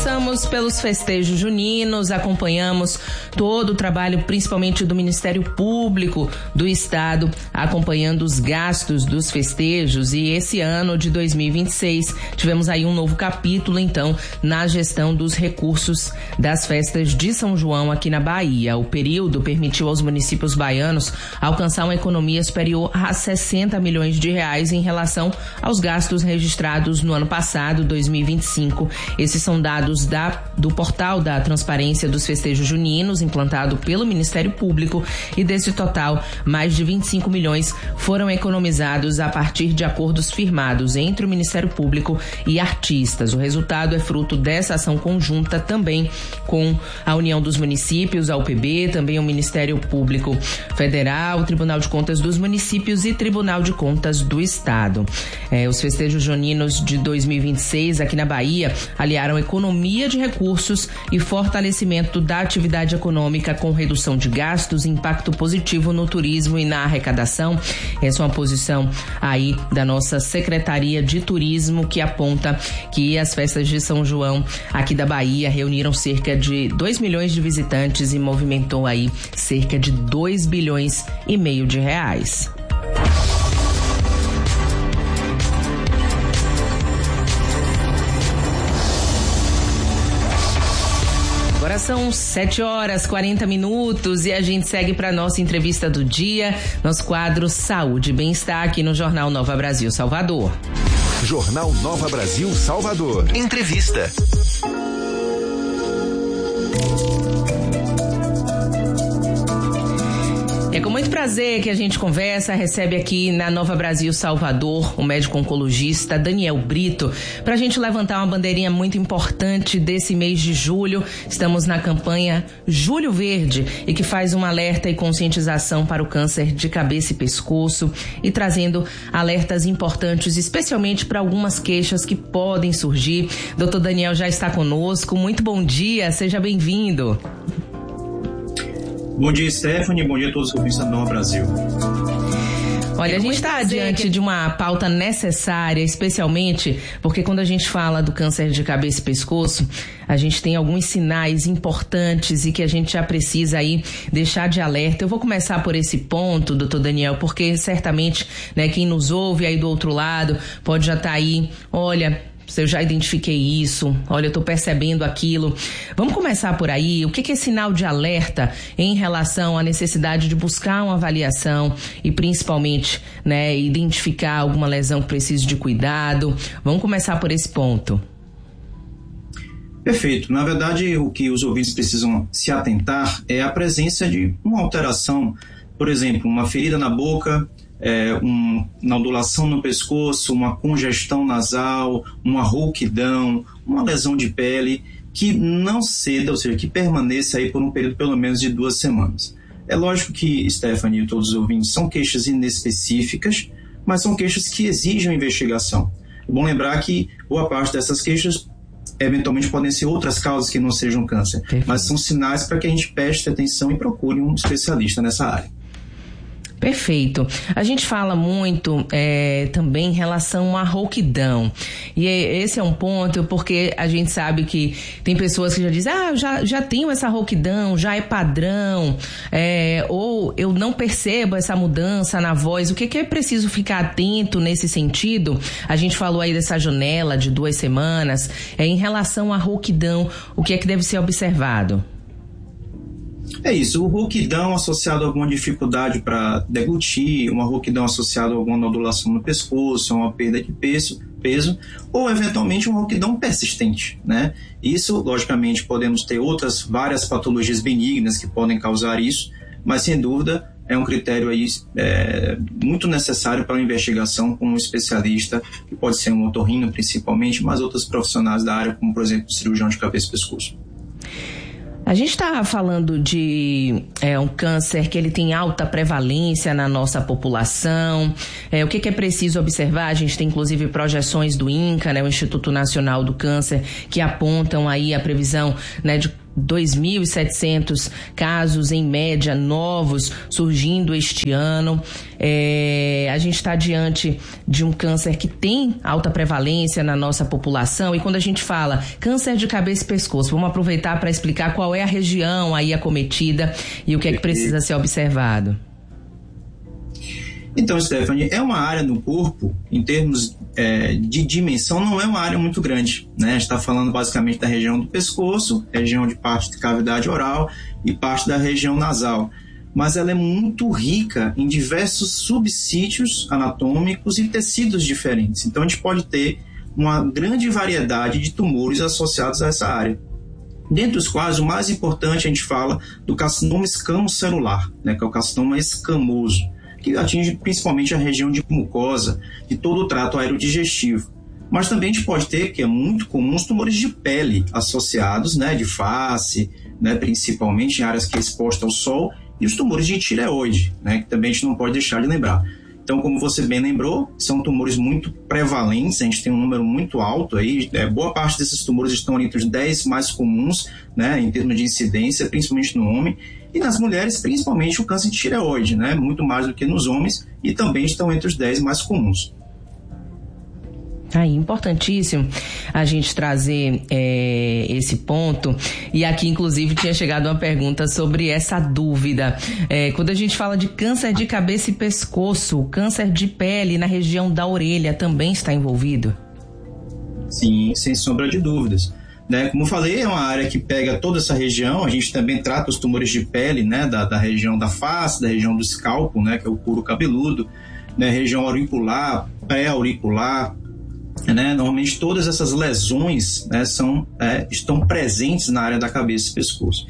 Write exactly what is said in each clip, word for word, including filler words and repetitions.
Passamos pelos festejos juninos, acompanhamos todo o trabalho, principalmente do Ministério Público do Estado, acompanhando os gastos dos festejos, e esse ano de dois mil e vinte e seis tivemos aí um novo capítulo, então, na gestão dos recursos das festas de São João aqui na Bahia. O período permitiu aos municípios baianos alcançar uma economia superior a sessenta milhões de reais em relação aos gastos registrados no ano passado, dois mil e vinte e cinco. Esses são dados Da, do portal da transparência dos festejos juninos, implantado pelo Ministério Público, e desse total, mais de vinte e cinco milhões foram economizados a partir de acordos firmados entre o Ministério Público e artistas. O resultado é fruto dessa ação conjunta também com a União dos Municípios, a U P B, também o Ministério Público Federal, o Tribunal de Contas dos Municípios e Tribunal de Contas do Estado. É, os festejos juninos de dois mil e vinte e seis aqui na Bahia aliaram economia de recursos e fortalecimento da atividade econômica com redução de gastos, impacto positivo no turismo e na arrecadação. Essa é uma posição aí da nossa Secretaria de Turismo, que aponta que as festas de São João aqui da Bahia reuniram cerca de dois milhões de visitantes e movimentou aí cerca de dois bilhões e meio de reais. Agora são sete horas e quarenta minutos e a gente segue para nossa entrevista do dia, nosso quadro Saúde e Bem-Estar aqui no Jornal Nova Brasil Salvador. Jornal Nova Brasil Salvador. Entrevista. É com muito prazer que a gente conversa, recebe aqui na Nova Brasil Salvador o médico oncologista Daniel Brito, para a gente levantar uma bandeirinha muito importante desse mês de julho. Estamos na campanha Julho Verde, e que faz um alerta e conscientização para o câncer de cabeça e pescoço, e trazendo alertas importantes, especialmente para algumas queixas que podem surgir. doutor Daniel já está conosco. Muito bom dia, seja bem-vindo. Bom dia, Stephanie. Bom dia a todos os ouvintes da Nova Brasil. Olha, a gente está diante de uma pauta necessária, especialmente porque quando a gente fala do câncer de cabeça e pescoço, a gente tem alguns sinais importantes e que a gente já precisa aí deixar de alerta. Eu vou começar por esse ponto, doutor Daniel, porque certamente, né, quem nos ouve aí do outro lado pode já estar aí, olha, eu já identifiquei isso, olha, eu estou percebendo aquilo. Vamos começar por aí. O que, que é sinal de alerta em relação à necessidade de buscar uma avaliação e principalmente, né, identificar alguma lesão que precise de cuidado? Vamos começar por esse ponto. Perfeito. Na verdade, o que os ouvintes precisam se atentar é a presença de uma alteração, por exemplo, uma ferida na boca, É, um, uma nodulação no pescoço, uma congestão nasal, uma rouquidão, uma lesão de pele que não ceda, ou seja, que permaneça aí por um período pelo menos de duas semanas. É lógico que, Stephanie e todos os ouvintes, são queixas inespecíficas, mas são queixas que exigem investigação. É bom lembrar que boa parte dessas queixas eventualmente podem ser outras causas que não sejam câncer, Perfeito. Mas são sinais para que a gente preste atenção e procure um especialista nessa área. Perfeito. A gente fala muito é, também em relação à rouquidão. E esse é um ponto porque a gente sabe que tem pessoas que já dizem, ah, eu já, já tenho essa rouquidão, já é padrão, é, ou eu não percebo essa mudança na voz. O que, que é preciso ficar atento nesse sentido? A gente falou aí dessa janela de duas semanas. É, em relação à rouquidão, o que é que deve ser observado? É isso, o rouquidão associado a alguma dificuldade para deglutir, uma rouquidão associada a alguma nodulação no pescoço, uma perda de peso, peso ou eventualmente uma rouquidão persistente, né? Isso, logicamente, podemos ter outras várias patologias benignas que podem causar isso, mas sem dúvida é um critério aí, é, muito necessário para uma investigação com um especialista, que pode ser um otorrino principalmente, mas outros profissionais da área, como por exemplo o cirurgião de cabeça e pescoço. A gente está falando de é, um câncer que ele tem alta prevalência na nossa população. É, o que, que é preciso observar? A gente tem inclusive projeções do INCA, né, o Instituto Nacional do Câncer, que apontam aí a previsão, né, de dois mil e setecentos casos, em média, novos surgindo este ano. É, a gente está diante de um câncer que tem alta prevalência na nossa população, e quando a gente fala câncer de cabeça e pescoço, vamos aproveitar para explicar qual é a região aí acometida e o que é que precisa ser observado. Então, Stephanie, é uma área no corpo, em termos é, de dimensão, não é uma área muito grande, né? A gente está falando basicamente da região do pescoço, região de parte de cavidade oral e parte da região nasal. Mas ela é muito rica em diversos subsítios anatômicos e tecidos diferentes. Então, a gente pode ter uma grande variedade de tumores associados a essa área. Dentre os quais, o mais importante, a gente fala do carcinoma escamocelular, né? Que é o carcinoma escamoso, que atinge principalmente a região de mucosa de todo o trato aerodigestivo. Mas também a gente pode ter, que é muito comum, os tumores de pele associados, né, de face, né, principalmente em áreas que é exposta ao sol, e os tumores de tireoide, né, que também a gente não pode deixar de lembrar. Então, como você bem lembrou, são tumores muito prevalentes, a gente tem um número muito alto aí, é, boa parte desses tumores estão entre os dez mais comuns, né, em termos de incidência, principalmente no homem, e nas mulheres, principalmente o câncer de tireoide, né, muito mais do que nos homens, e também estão entre os dez mais comuns. Aí, importantíssimo a gente trazer é, esse ponto. E aqui, inclusive, tinha chegado uma pergunta sobre essa dúvida. É, quando a gente fala de câncer de cabeça e pescoço, o câncer de pele na região da orelha também está envolvido? Sim, sem sombra de dúvidas. Né, como eu falei, é uma área que pega toda essa região. A gente também trata os tumores de pele, né, da, da região da face, da região do escalpo, né, que é o couro cabeludo, né, região auricular, pré-auricular. Né, normalmente todas essas lesões, né, são, é, estão presentes na área da cabeça e pescoço.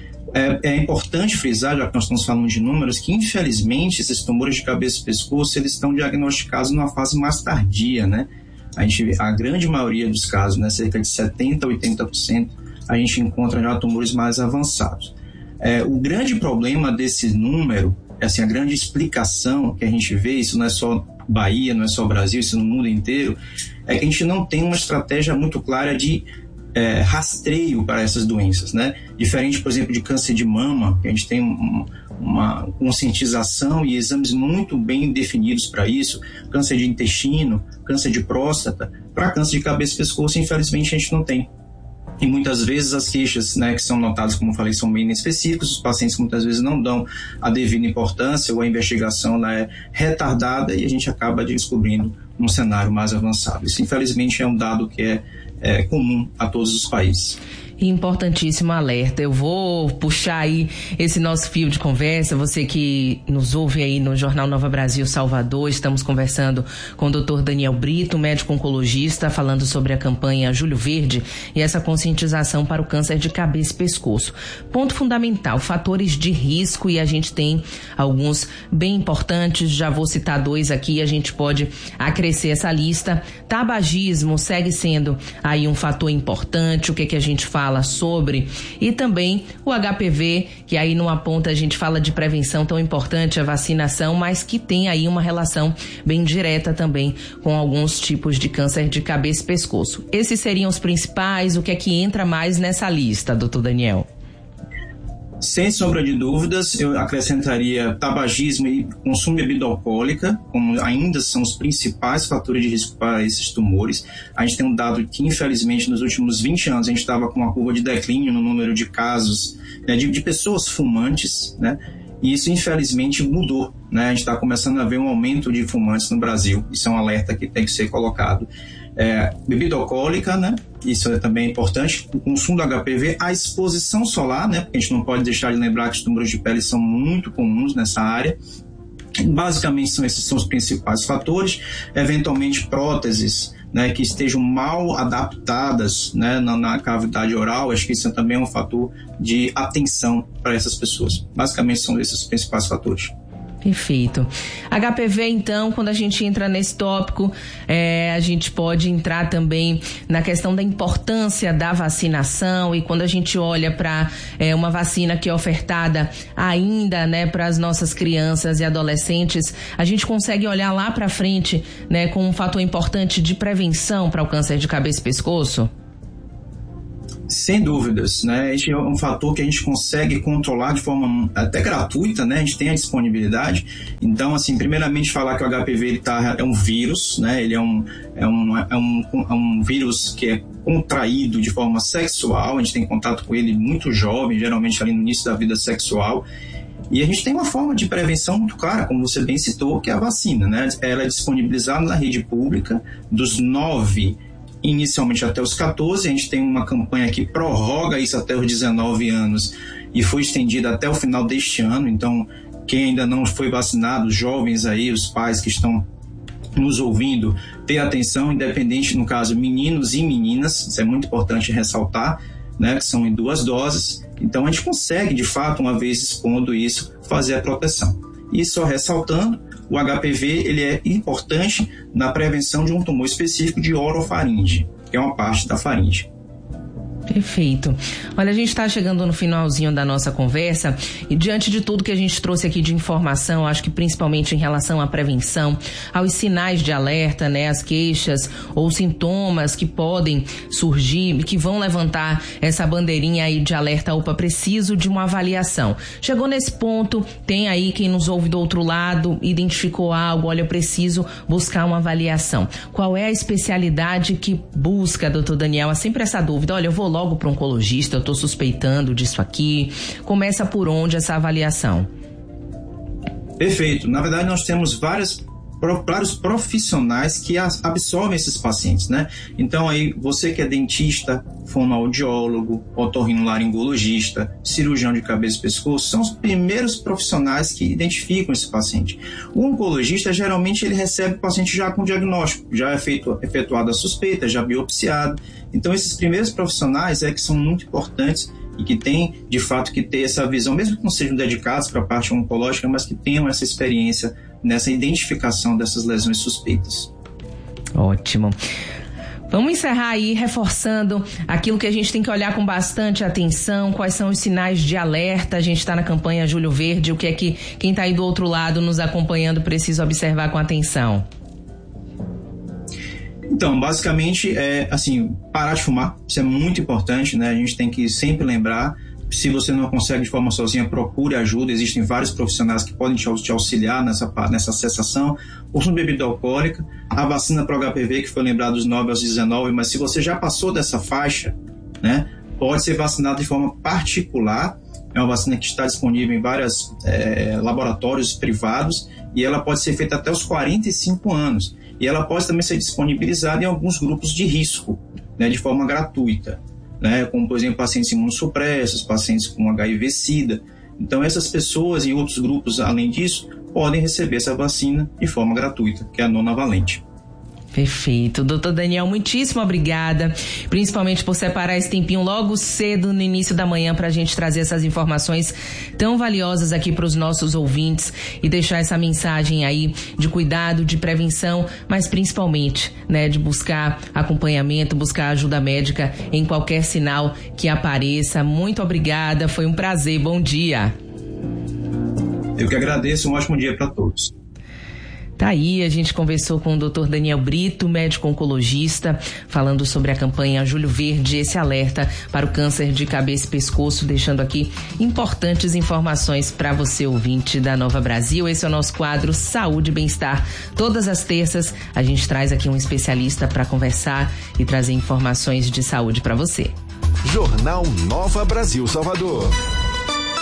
É, é importante frisar, já que nós estamos falando de números, que infelizmente esses tumores de cabeça e pescoço eles estão diagnosticados numa fase mais tardia, né? A, gente, a grande maioria dos casos, né, cerca de setenta por cento, oitenta por cento, a gente encontra já tumores mais avançados. É, o grande problema desse número, assim, a grande explicação que a gente vê, isso não é só Bahia, não é só Brasil, isso no mundo inteiro, é que a gente não tem uma estratégia muito clara de é, rastreio para essas doenças, né? Diferente, por exemplo, de câncer de mama, que a gente tem um, uma conscientização e exames muito bem definidos para isso, câncer de intestino, câncer de próstata, para câncer de cabeça e pescoço, infelizmente a gente não tem. E muitas vezes as queixas, né, que são notadas, como eu falei, são bem inespecíficas, os pacientes muitas vezes não dão a devida importância ou a investigação lá é retardada e a gente acaba descobrindo um cenário mais avançado. Isso, infelizmente, é um dado que é, é comum a todos os países. Importantíssimo alerta. Eu vou puxar aí esse nosso fio de conversa. Você que nos ouve aí no Jornal Nova Brasil Salvador, estamos conversando com o doutor Daniel Brito, médico oncologista, falando sobre a campanha Julho Verde e essa conscientização para o câncer de cabeça e pescoço. Ponto fundamental, fatores de risco, e a gente tem alguns bem importantes, já vou citar dois aqui, a gente pode acrescer essa lista. Tabagismo segue sendo aí um fator importante, o que que a gente fala fala sobre, e também o H P V, que aí numa ponta a gente fala de prevenção tão importante, a vacinação, mas que tem aí uma relação bem direta também com alguns tipos de câncer de cabeça e pescoço. Esses seriam os principais, o que é que entra mais nessa lista, doutor Daniel? Sem sombra de dúvidas, eu acrescentaria tabagismo e consumo de bebida alcoólica, como ainda são os principais fatores de risco para esses tumores. A gente tem um dado que, infelizmente, nos últimos vinte anos, a gente estava com uma curva de declínio no número de casos, né, de, de pessoas fumantes, né? E isso, infelizmente, mudou, né? A gente está começando a ver um aumento de fumantes no Brasil. Isso é um alerta que tem que ser colocado. É, bebida alcoólica, né? Isso é também importante. O consumo do H P V, a exposição solar, né? Porque a gente não pode deixar de lembrar que os tumores de pele são muito comuns nessa área. Basicamente, são esses são os principais fatores. Eventualmente, próteses, né, que estejam mal adaptadas, né, na, na cavidade oral, acho que isso também é um fator de atenção para essas pessoas. Basicamente, são esses os principais fatores. Perfeito. H P V, então, quando a gente entra nesse tópico, é, a gente pode entrar também na questão da importância da vacinação, e quando a gente olha para é, uma vacina que é ofertada ainda, né, para as nossas crianças e adolescentes, a gente consegue olhar lá para frente, né, com um fator importante de prevenção para o câncer de cabeça e pescoço? Sem dúvidas, né? Esse é um fator que a gente consegue controlar de forma até gratuita, né? A gente tem a disponibilidade. Então, assim, primeiramente falar que o H P V ele tá, é um vírus, né? Ele é um, é, um, é, um, é um vírus que é contraído de forma sexual. A gente tem contato com ele muito jovem, geralmente ali no início da vida sexual. E a gente tem uma forma de prevenção muito clara, como você bem citou, que é a vacina, né? Ela é disponibilizada na rede pública dos nove inicialmente até os catorze, a gente tem uma campanha que prorroga isso até os dezenove anos e foi estendida até o final deste ano. Então, quem ainda não foi vacinado, os jovens aí, os pais que estão nos ouvindo, ter atenção, independente, no caso, meninos e meninas, isso é muito importante ressaltar, né, que são em duas doses. Então, a gente consegue, de fato, uma vez expondo isso, fazer a proteção. E só ressaltando, o H P V ele é importante na prevenção de um tumor específico de orofaringe, que é uma parte da faringe. Perfeito. Olha, a gente está chegando no finalzinho da nossa conversa e diante de tudo que a gente trouxe aqui de informação, acho que principalmente em relação à prevenção, aos sinais de alerta, né, as queixas ou sintomas que podem surgir, que vão levantar essa bandeirinha aí de alerta, opa, preciso de uma avaliação. Chegou nesse ponto, tem aí quem nos ouve do outro lado, identificou algo, olha, eu preciso buscar uma avaliação. Qual é a especialidade que busca, doutor Daniel? Há sempre essa dúvida, olha, eu vou logo para um oncologista, eu estou suspeitando disso aqui. Começa por onde essa avaliação? Perfeito. Na verdade, nós temos várias, vários profissionais que absorvem esses pacientes, né? Então, aí, você que é dentista, fonoaudiólogo, otorrinolaringologista, cirurgião de cabeça e pescoço, são os primeiros profissionais que identificam esse paciente. O oncologista, geralmente, ele recebe o paciente já com diagnóstico, já é feito, efetuada a suspeita, já biopsiado. Então, esses primeiros profissionais é que são muito importantes e que têm, de fato, que ter essa visão, mesmo que não sejam dedicados para a parte oncológica, mas que tenham essa experiência nessa identificação dessas lesões suspeitas. Ótimo. Vamos encerrar aí reforçando aquilo que a gente tem que olhar com bastante atenção, quais são os sinais de alerta. A gente está na campanha Julho Verde, o que é que quem está aí do outro lado nos acompanhando precisa observar com atenção? Então, basicamente, é assim, parar de fumar, isso é muito importante, né? A gente tem que sempre lembrar, se você não consegue de forma sozinha, procure ajuda, existem vários profissionais que podem te auxiliar nessa, nessa cessação. Consumo de bebida alcoólica, a vacina para o H P V, que foi lembrado dos nove aos dezenove, mas se você já passou dessa faixa, né, pode ser vacinado de forma particular. É uma vacina que está disponível em vários é, laboratórios privados e ela pode ser feita até os quarenta e cinco anos. E ela pode também ser disponibilizada em alguns grupos de risco, né, de forma gratuita, né, como, por exemplo, pacientes imunossupressos, pacientes com H I V-Sida. Então, essas pessoas e outros grupos, além disso, podem receber essa vacina de forma gratuita, que é a nonavalente. Perfeito. Doutor Daniel, muitíssimo obrigada, principalmente por separar esse tempinho logo cedo no início da manhã para a gente trazer essas informações tão valiosas aqui para os nossos ouvintes e deixar essa mensagem aí de cuidado, de prevenção, mas principalmente, né, de buscar acompanhamento, buscar ajuda médica em qualquer sinal que apareça. Muito obrigada, foi um prazer, bom dia. Eu que agradeço, um ótimo dia para todos. Tá aí, a gente conversou com o doutor Daniel Brito, médico oncologista, falando sobre a campanha Julho Verde, esse alerta para o câncer de cabeça e pescoço, deixando aqui importantes informações para você, ouvinte da Nova Brasil. Esse é o nosso quadro Saúde e Bem-Estar. Todas as terças a gente traz aqui um especialista para conversar e trazer informações de saúde para você. Jornal Nova Brasil Salvador.